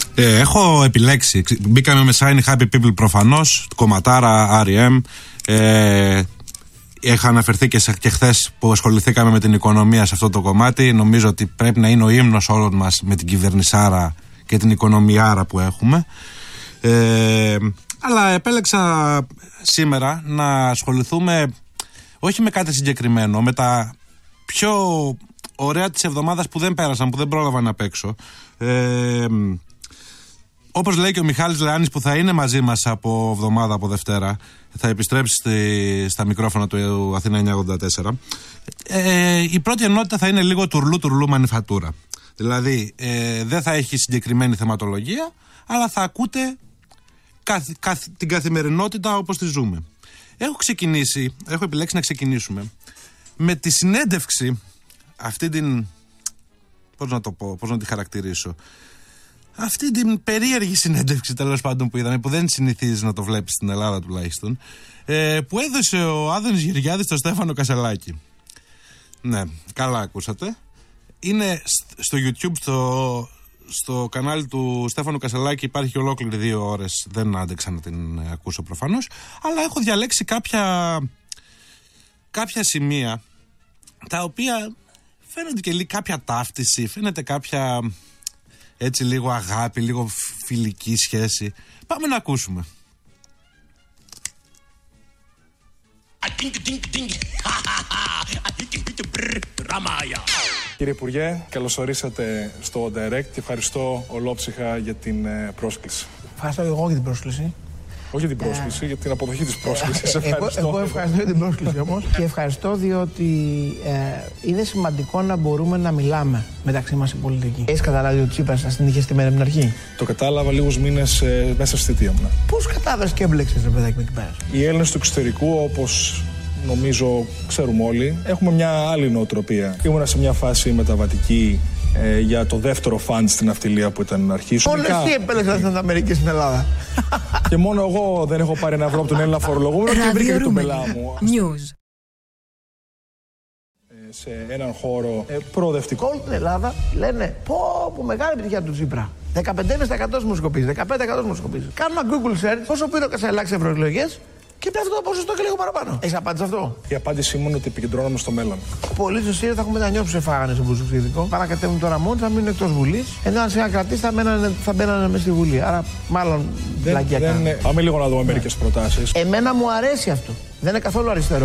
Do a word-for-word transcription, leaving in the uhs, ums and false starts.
Ε, έχω επιλέξει. Μπήκαμε με Shiny Happy People προφανώς, κομματάρα, αρ ι εμ. Ε, Είχα αναφερθεί και, και χθες που ασχοληθήκαμε με την οικονομία σε αυτό το κομμάτι. Νομίζω ότι πρέπει να είναι ο ύμνος όλων μας με την κυβερνησάρα και την οικονομιάρα που έχουμε. Ε, αλλά επέλεξα σήμερα να ασχοληθούμε όχι με κάτι συγκεκριμένο, με τα πιο ωραία της εβδομάδας που δεν πέρασαν, που δεν πρόλαβα να παίξω. Ε, όπως λέει και ο Μιχάλης Λεάνης, που θα είναι μαζί μας από εβδομάδα, από Δευτέρα, θα επιστρέψει στη, στα μικρόφωνα του Αθήνα εννιακόσια ογδόντα τέσσερα. Ε, η πρώτη ενότητα θα είναι λίγο τουρλού τουρλού μανιφατούρα. Δηλαδή ε, δεν θα έχει συγκεκριμένη θεματολογία, αλλά θα ακούτε καθ, καθ, την καθημερινότητα όπως τη ζούμε. Έχω ξεκινήσει, έχω επιλέξει να ξεκινήσουμε με τη συνέντευξη, αυτή την, πώς να το πω, πώς να τη χαρακτηρίσω, αυτή την περίεργη συνέντευξη τέλος πάντων που είδαμε, που δεν συνηθίζει να το βλέπεις στην Ελλάδα τουλάχιστον, ε, που έδωσε ο Άδωνης Γεωργιάδης στο Στέφανο Κασελάκη. Ναι, καλά ακούσατε. Είναι στο YouTube, στο, στο κανάλι του Στέφανου Κασελάκη, υπάρχει ολόκληρη δύο ώρες, δεν άντεξα να την ακούσω προφανώς, αλλά έχω διαλέξει κάποια, κάποια σημεία τα οποία φαίνονται και λίγο κάποια ταύτιση, φαίνεται κάποια έτσι λίγο αγάπη, λίγο φιλική σχέση. Πάμε να ακούσουμε. Κύριε Υπουργέ, καλώς ορίσατε στο Direct και ευχαριστώ ολόψυχα για την πρόσκληση. Ευχαριστώ εγώ για την πρόσκληση. Όχι για την πρόσκληση, ε... για την αποδοχή της πρόσκλησης. Ευχαριστώ. Εγώ, εγώ ευχαριστώ για την πρόσκληση όμως. Και ευχαριστώ διότι ε, είναι σημαντικό να μπορούμε να μιλάμε μεταξύ μας οι πολιτικοί. Έχεις καταλάβει ότι ο Τσίπρας θα την είχε στημένη από την αρχή? Το κατάλαβα λίγους μήνες ε, μέσα στη θητεία μου. Ναι. Πώς κατάλαβες και έμπλεξες, ρε παιδάκι, εκεί πέρα? Οι Έλληνες του εξωτερικού, όπως νομίζω ξέρουμε όλοι, έχουμε μια άλλη νοοτροπία. Ήμουνα σε μια φάση μεταβατική ε, για το δεύτερο φαντ στην ναυτιλία που ήταν να αρχίσουν. Μόνο εσύ επέλεξες να Αμερική στην Ελλάδα. Και μόνο εγώ δεν έχω πάρει ένα ευρώ από τον Έλληνα φορολογούμενο και βρήκα και το μελά μου. News. Σε έναν χώρο ε, προοδευτικό. Όλη την Ελλάδα λένε πω, πω μεγάλη επιτυχία του Τσίπρα. δεκαπέντε τοις εκατό δημοσκοπήσεις, δεκαπέντε τοις εκατό δημοσκοπήσεις. Κάνουμε Google search, πόσο πήρε ο Κασελάκης ευρωεκλογές και πέφτει το ποσοστό και λίγο παραπάνω. Έχεις απάντηση αυτό? Η απάντησή μου είναι ότι επικεντρώνομαι στο μέλλον. Πολλοί στο ΣΥΡΙΖΑ θα έχουν μετανιώσει που σε φάγανε στο Μπουσουξίδικο. Παρακατεύουν τώρα μόνοι, θα μείνουν εκτός Βουλής. Ενώ αν σε είχαν κρατήσει θα, μένανε, θα μπαίνανε μέσα στη Βουλή. Άρα μάλλον δεν, λαγκιακά. Δεν, πάμε λίγο να δούμε μερικές προτάσεις. Εμένα μου αρέσει αυτό. Δεν είναι καθόλου αριστερό.